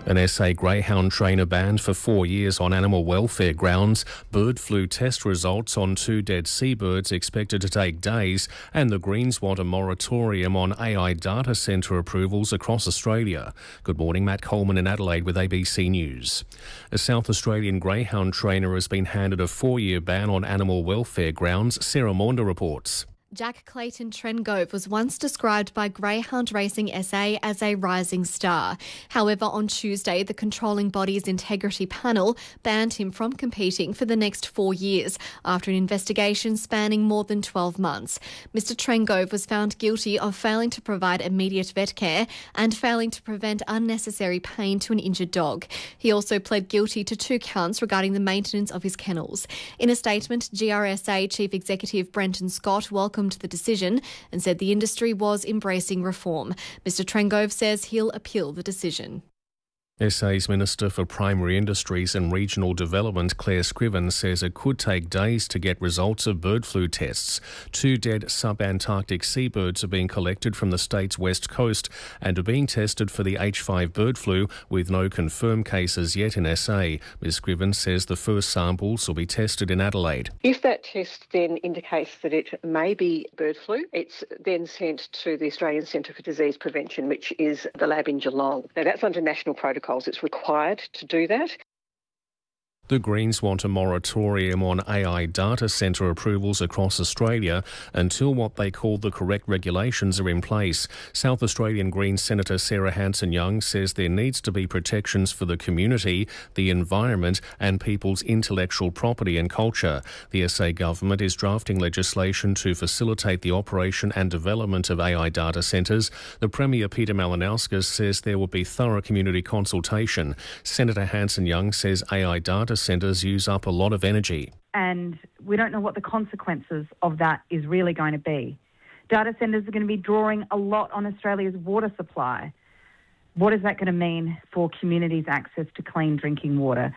An SA greyhound trainer banned for 4 years on animal welfare grounds, bird flu test results on 2 dead seabirds expected to take days, and the Greens want a moratorium on AI data centre approvals across Australia. Good morning, Matt Coleman in Adelaide with ABC News. A South Australian greyhound trainer has been handed a 4-year ban on animal welfare grounds. Sarah Maunda reports. Jack Clayton Trengove was once described by Greyhound Racing SA as a rising star. However, on Tuesday, the controlling body's integrity panel banned him from competing for the next 4 years after an investigation spanning more than 12 months. Mr Trengove was found guilty of failing to provide immediate vet care and failing to prevent unnecessary pain to an injured dog. He also pled guilty to 2 counts regarding the maintenance of his kennels. In a statement, GRSA Chief Executive Brenton Scott welcomed the decision and said the industry was embracing reform. Mr Trengove says he'll appeal the decision. SA's Minister for Primary Industries and Regional Development, Claire Scriven, says it could take days to get results of bird flu tests. 2 dead sub-Antarctic seabirds are being collected from the state's west coast and are being tested for the H5 bird flu, with no confirmed cases yet in SA. Ms Scriven says the first samples will be tested in Adelaide. If that test then indicates that it may be bird flu, it's then sent to the Australian Centre for Disease Prevention, which is the lab in Geelong. Now, that's under national protocol. It's required to do that. The Greens want a moratorium on AI data centre approvals across Australia until what they call the correct regulations are in place. South Australian Greens Senator Sarah Hanson-Young says there needs to be protections for the community, the environment and people's intellectual property and culture. The SA government is drafting legislation to facilitate the operation and development of AI data centres. The Premier Peter Malinauskas says there will be thorough community consultation. Senator Hanson-Young says AI data centres use up a lot of energy. And we don't know what the consequences of that is really going to be. Data centres are going to be drawing a lot on Australia's water supply. What is that going to mean for communities' access to clean drinking water?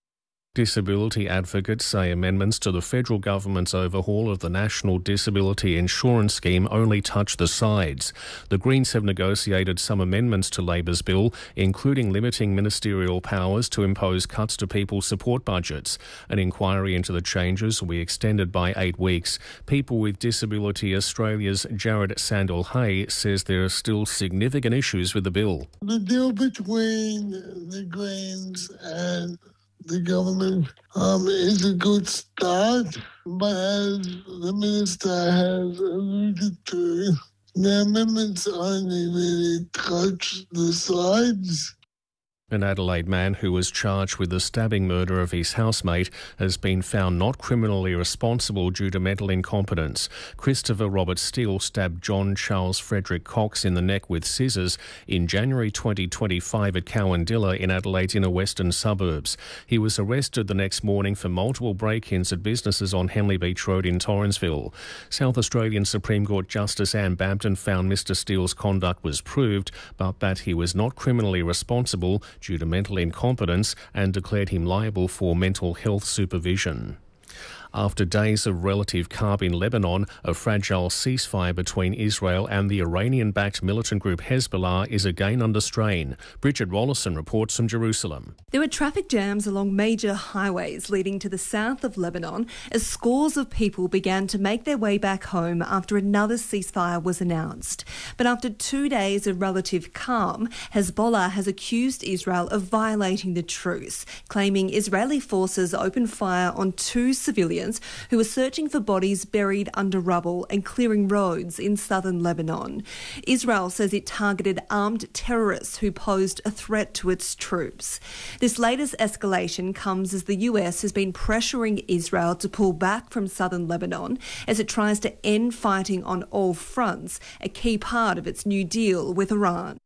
Disability advocates say amendments to the federal government's overhaul of the National Disability Insurance Scheme only touch the sides. The Greens have negotiated some amendments to Labor's bill, including limiting ministerial powers to impose cuts to people's support budgets. An inquiry into the changes will be extended by 8 weeks. People with Disability Australia's Jared Sandell-Hay says there are still significant issues with the bill. The deal between the Greens and the government is a good start, but as the Minister has alluded to, the amendments only really touch the sides. An Adelaide man who was charged with the stabbing murder of his housemate has been found not criminally responsible due to mental incompetence. Christopher Robert Steele stabbed John Charles Frederick Cox in the neck with scissors in January 2025 at Cowandilla in Adelaide's inner western suburbs. He was arrested the next morning for multiple break-ins at businesses on Henley Beach Road in Torrensville. South Australian Supreme Court Justice Anne Bampton found Mr Steele's conduct was proved, but that he was not criminally responsible due to mental incompetence, and declared him liable for mental health supervision. After days of relative calm in Lebanon, a fragile ceasefire between Israel and the Iranian-backed militant group Hezbollah is again under strain. Bridget Rollison reports from Jerusalem. There were traffic jams along major highways leading to the south of Lebanon as scores of people began to make their way back home after another ceasefire was announced. But after 2 days of relative calm, Hezbollah has accused Israel of violating the truce, claiming Israeli forces opened fire on 2 civilians who were searching for bodies buried under rubble and clearing roads in southern Lebanon. Israel says it targeted armed terrorists who posed a threat to its troops. This latest escalation comes as the US has been pressuring Israel to pull back from southern Lebanon as it tries to end fighting on all fronts, a key part of its new deal with Iran.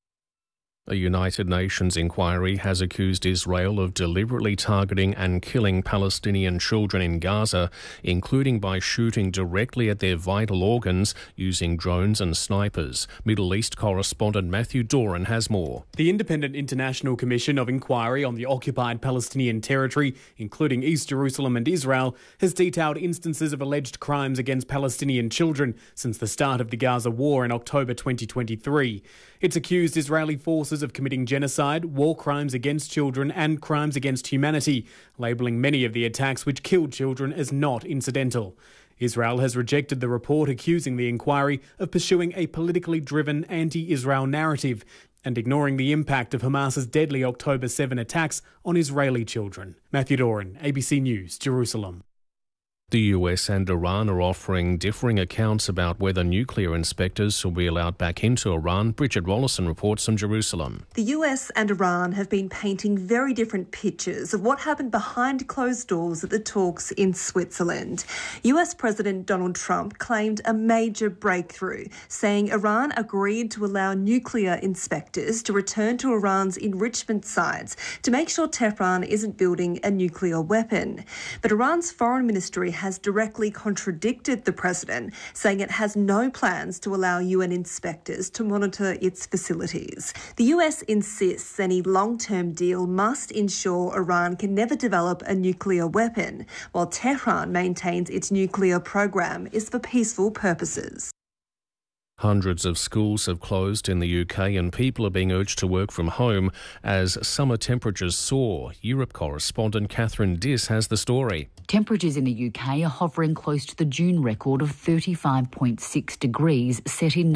A United Nations inquiry has accused Israel of deliberately targeting and killing Palestinian children in Gaza, including by shooting directly at their vital organs using drones and snipers. Middle East correspondent Matthew Doran has more. The Independent International Commission of Inquiry on the Occupied Palestinian Territory, including East Jerusalem and Israel, has detailed instances of alleged crimes against Palestinian children since the start of the Gaza war in October 2023. It's accused Israeli forces forces of committing genocide, war crimes against children and crimes against humanity, labelling many of the attacks which killed children as not incidental. Israel has rejected the report accusing the inquiry of pursuing a politically driven anti-Israel narrative and ignoring the impact of Hamas's deadly October 7 attacks on Israeli children. Matthew Doran, ABC News, Jerusalem. The US and Iran are offering differing accounts about whether nuclear inspectors will be allowed back into Iran. Bridget Rollison reports from Jerusalem. The US and Iran have been painting very different pictures of what happened behind closed doors at the talks in Switzerland. US President Donald Trump claimed a major breakthrough, saying Iran agreed to allow nuclear inspectors to return to Iran's enrichment sites to make sure Tehran isn't building a nuclear weapon. But Iran's foreign ministry has directly contradicted the president, saying it has no plans to allow UN inspectors to monitor its facilities. The US insists any long-term deal must ensure Iran can never develop a nuclear weapon, while Tehran maintains its nuclear program is for peaceful purposes. Hundreds of schools have closed in the UK and people are being urged to work from home as summer temperatures soar. Europe correspondent Catherine Diss has the story. Temperatures in the UK are hovering close to the June record of 35.6 degrees set in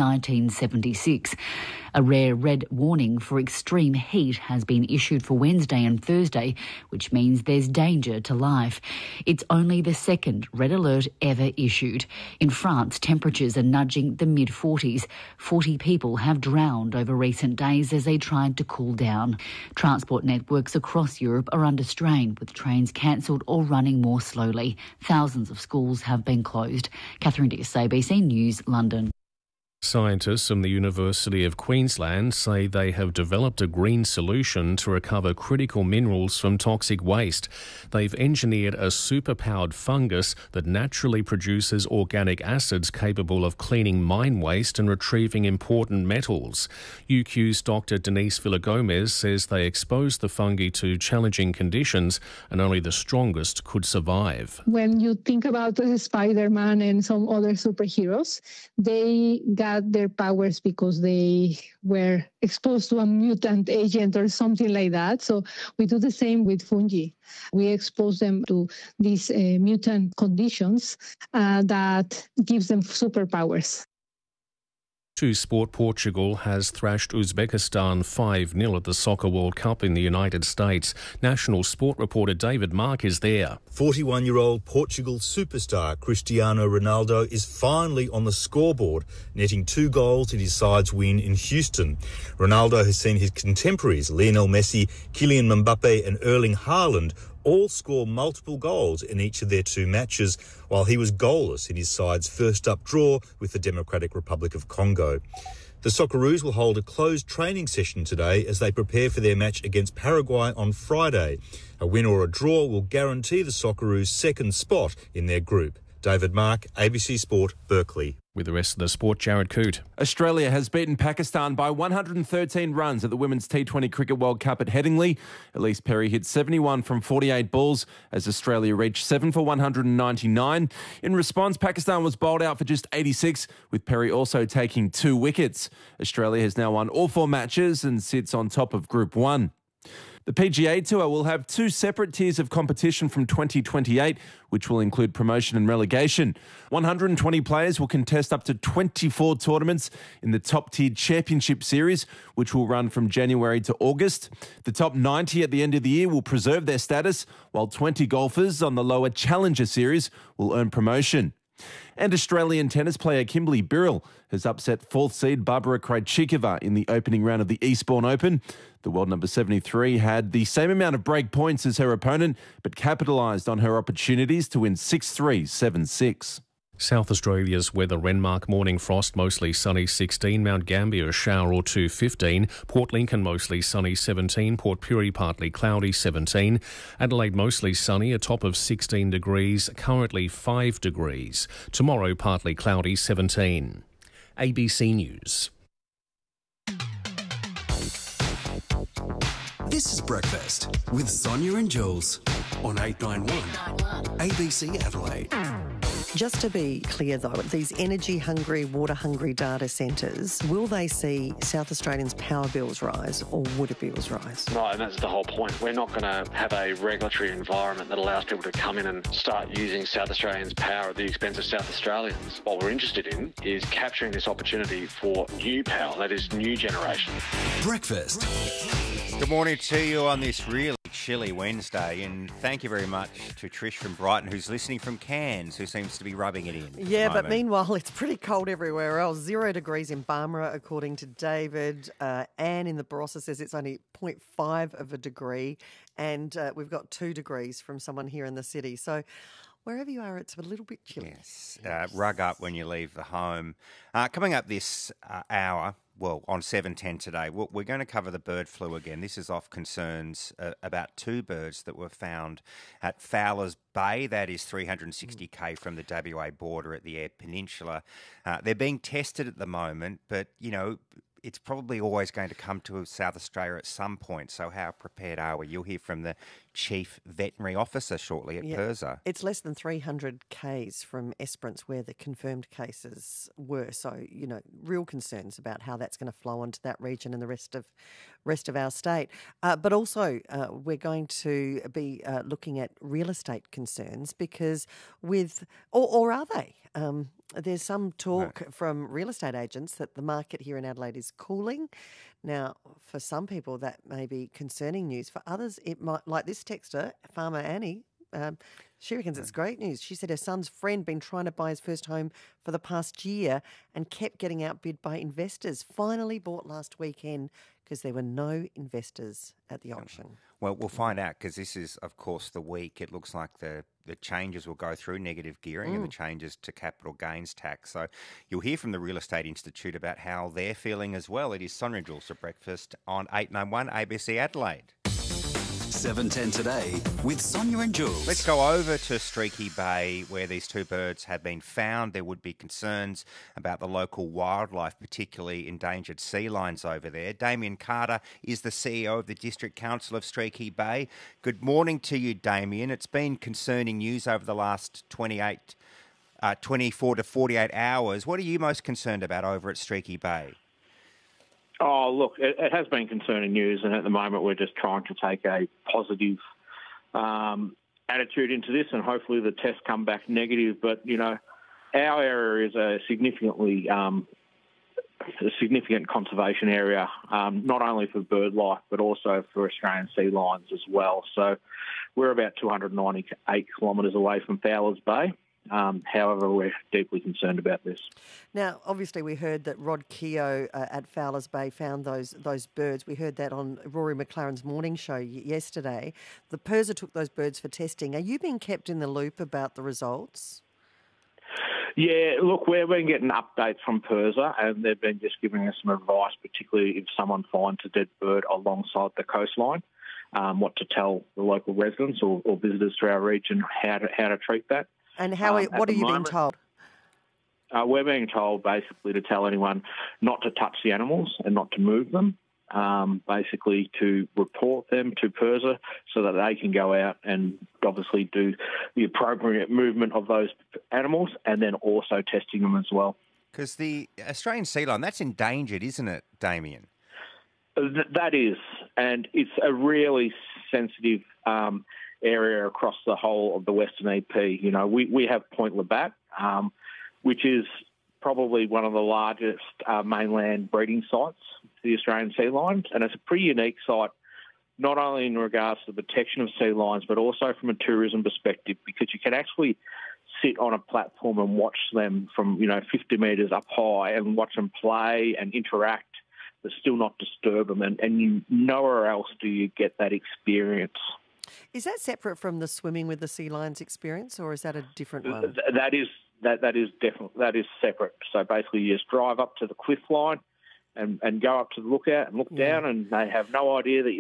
1976. A rare red warning for extreme heat has been issued for Wednesday and Thursday, which means there's danger to life. It's only the second red alert ever issued. In France, temperatures are nudging the mid-40s. 40 people have drowned over recent days as they tried to cool down. Transport networks across Europe are under strain, with trains cancelled or running more slowly. Thousands of schools have been closed. Catherine Diss, ABC News, London. Scientists from the University of Queensland say they have developed a green solution to recover critical minerals from toxic waste. They've engineered a superpowered fungus that naturally produces organic acids capable of cleaning mine waste and retrieving important metals. UQ's Dr. Denise Villagomez says they exposed the fungi to challenging conditions and only the strongest could survive. When you think about Spider-Man and some other superheroes, they got their powers because they were exposed to a mutant agent or something like that. So we do the same with fungi. We expose them to these mutant conditions that gives them superpowers. Sport Portugal has thrashed Uzbekistan 5-0 at the Soccer World Cup in the United States. National Sport reporter David Mark is there. 41-year-old Portugal superstar Cristiano Ronaldo is finally on the scoreboard, netting 2 goals in his side's win in Houston. Ronaldo has seen his contemporaries Lionel Messi, Kylian Mbappe and Erling Haaland all score multiple goals in each of their 2 matches, while he was goalless in his side's first-up draw with the Democratic Republic of Congo. The Socceroos will hold a closed training session today as they prepare for their match against Paraguay on Friday. A win or a draw will guarantee the Socceroos' second spot in their group. David Mark, ABC Sport, Berkeley. With the rest of the sport, Jared Coote. Australia has beaten Pakistan by 113 runs at the Women's T20 Cricket World Cup at Headingley. Elise Perry hit 71 from 48 balls as Australia reached 7 for 199. In response, Pakistan was bowled out for just 86, with Perry also taking 2 wickets. Australia has now won all 4 matches and sits on top of Group 1. The PGA Tour will have 2 separate tiers of competition from 2028, which will include promotion and relegation. 120 players will contest up to 24 tournaments in the top-tiered Championship Series, which will run from January to August. The top 90 at the end of the year will preserve their status, while 20 golfers on the lower Challenger Series will earn promotion. And Australian tennis player Kimberly Birrell has upset 4th seed Barbara Krejcikova in the opening round of the Eastbourne Open. The world number 73 had the same amount of break points as her opponent, but capitalised on her opportunities to win 6-3, 7-6. South Australia's weather: Renmark morning frost, mostly sunny 16, Mount Gambier a shower or 2 15, Port Lincoln mostly sunny 17, Port Pirie partly cloudy 17, Adelaide mostly sunny, a top of 16 degrees, currently 5 degrees. Tomorrow partly cloudy 17. ABC News. This is Breakfast with Sonia and Jules on 891 ABC Adelaide. Just to be clear, though, these energy-hungry, water-hungry data centres, will they see South Australians' power bills rise or water bills rise? Right, and that's the whole point. We're not going to have a regulatory environment that allows people to come in and start using South Australians' power at the expense of South Australians. What we're interested in is capturing this opportunity for new power, that is new generation. Breakfast. Good morning to you on this really chilly Wednesday, and thank you very much to Trish from Brighton, who's listening from Cairns, who seems to be rubbing it in. Yeah, but meanwhile, it's pretty cold everywhere else. 0 degrees in Barmera, according to David. Anne in the Barossa says it's only 0.5 of a degree, and we've got 2 degrees from someone here in the city. So wherever you are, it's a little bit chilly. Yes, rug up when you leave the home. Coming up this hour, well, on 7:10 today, we're going to cover the bird flu again. This is off concerns about 2 birds that were found at Fowler's Bay. That is 360k from the WA border at the Eyre Peninsula. They're being tested at the moment, but, you know, it's probably always going to come to South Australia at some point. So how prepared are we? You'll hear from the Chief Veterinary Officer shortly at PIRSA. It's less than 300 k's from Esperance where the confirmed cases were. So, you know, real concerns about how that's going to flow onto that region and the rest of our state. But also we're going to be looking at real estate concerns because or are they? There's some talk from real estate agents that the market here in Adelaide is cooling. Now, for some people, that may be concerning news. For others, it might, like this texter, Farmer Annie, she reckons it's great news. She said her son's friend been trying to buy his first home for the past year and kept getting outbid by investors. Finally bought last weekend because there were no investors at the auction. Well, we'll find out because this is, of course, the week. It looks like the changes will go through, negative gearing and the changes to capital gains tax. So you'll hear from the Real Estate Institute about how they're feeling as well. It is Sonia and Jules for breakfast on 891 ABC Adelaide. 7:10 today with Sonia and Jules. Let's go over to Streaky Bay where these 2 birds have been found. There would be concerns about the local wildlife, particularly endangered sea lions over there. Damien Carter is the CEO of the District Council of Streaky Bay. Good morning to you, Damien. It's been concerning news over the last 24 to 48 hours. What are you most concerned about over at Streaky Bay? Oh, look, it has been concerning news, and at the moment we're just trying to take a positive attitude into this, and hopefully the tests come back negative. But, you know, our area is a significant conservation area, not only for bird life, but also for Australian sea lions as well. So we're about 298 kilometres away from Fowler's Bay. However, we're deeply concerned about this. Now, obviously, we heard that Rod Keogh at Fowler's Bay found those birds. We heard that on Rory McLaren's morning show yesterday. The PIRSA took those birds for testing. Are you being kept in the loop about the results? Yeah, look, we've been getting updates from PIRSA, and they've been just giving us some advice, particularly if someone finds a dead bird alongside the coastline, what to tell the local residents or visitors to our region, how to treat that. And what are you being told? We're being told basically to tell anyone not to touch the animals and not to move them, basically to report them to PIRSA so that they can go out and obviously do the appropriate movement of those animals and then also testing them as well. Because the Australian sea lion, that's endangered, isn't it, Damien? That is, and it's a really sensitive area across the whole of the Western EP. You know, we have Point Labatt, which is probably one of the largest mainland breeding sites for the Australian sea lions, and it's a pretty unique site, not only in regards to the protection of sea lions, but also from a tourism perspective, because you can actually sit on a platform and watch them from, 50 metres up high and watch them play and interact, but still not disturb them, and nowhere else do you get that experience. Is that separate from the swimming with the sea lions experience, or is that a different one? That is separate. So basically, you just drive up to the cliff line and go up to the lookout and look down, and they have no idea that